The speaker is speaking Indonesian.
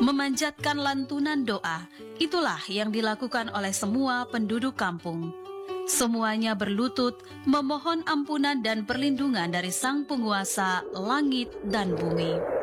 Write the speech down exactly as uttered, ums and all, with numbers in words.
memanjatkan lantunan doa. Itulah yang dilakukan oleh semua penduduk kampung. Semuanya berlutut memohon ampunan dan perlindungan dari Sang Penguasa langit dan bumi.